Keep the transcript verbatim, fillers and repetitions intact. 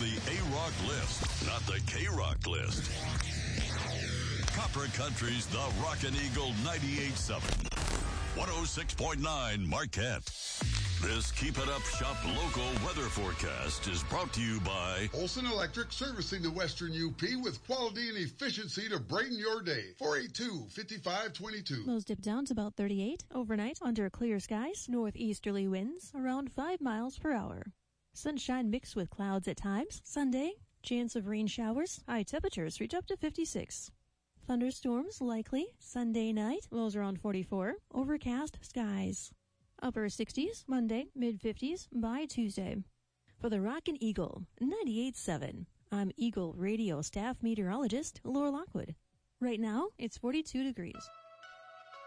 the A-Rock list, not the K-Rock list. Copper Country's The Rockin' Eagle ninety-eight point seven. one oh six point nine Marquette. This Keep It Up Shop local weather forecast is brought to you by Olson Electric, servicing the Western U P with quality and efficiency to brighten your day. four eight two, five five two two. Lows dip down to about thirty-eight. Overnight, under clear skies, northeasterly winds around five miles per hour. Sunshine mixed with clouds at times. Sunday, chance of rain showers. High temperatures reach up to fifty-six. Thunderstorms likely Sunday night, lows around forty-four. Overcast skies. Upper sixties Monday, mid fifties by Tuesday. For the Rockin' Eagle ninety-eight point seven, I'm Eagle Radio staff meteorologist Laura Lockwood. Right now, it's forty-two degrees.